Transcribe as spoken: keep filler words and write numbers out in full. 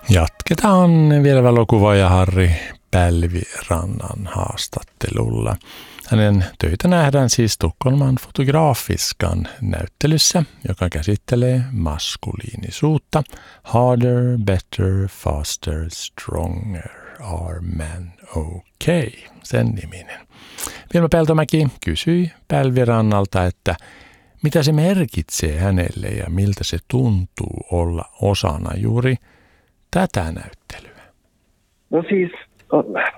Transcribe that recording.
Jatketaan vielä valokuvaaja Harri Pälvirannan haastattelulla. Hänen töitä nähdään siis Tukholman Fotografiskan näyttelyssä, joka käsittelee maskuliinisuutta. Harder, better, faster, stronger, are men okay, sen niminen. Vilma Peltomäki kysyi Pälvirannalta, että mitä se merkitsee hänelle ja miltä se tuntuu olla osana juuri tätä näyttelyä. No siis